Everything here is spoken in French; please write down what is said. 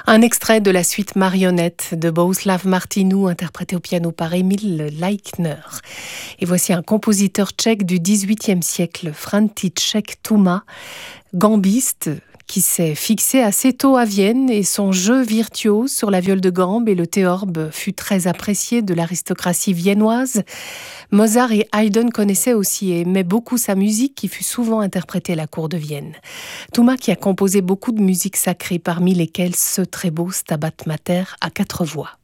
Un extrait de la suite Marionnette de Bohuslav Martinu, interprété au piano par Emil Leichner. Et voici un compositeur tchèque du XVIIIe siècle, František Tuma, gambiste, qui s'est fixé assez tôt à Vienne, et son jeu virtuose sur la viole de gambe et le théorbe fut très apprécié de l'aristocratie viennoise. Mozart et Haydn connaissaient aussi et aimaient beaucoup sa musique, qui fut souvent interprétée à la cour de Vienne. Tuma qui a composé beaucoup de musique sacrée, parmi lesquelles ce très beau Stabat Mater à 4 voix.